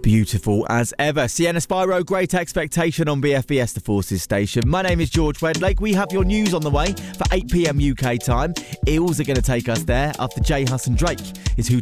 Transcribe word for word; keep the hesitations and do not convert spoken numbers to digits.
Beautiful as ever. Sienna Spyro, Great Expectation on B F B S The Forces station. My name is George Wedlake. We have your news on the way for eight p m U K time. Eels are going to take us there after J Hus and Drake is who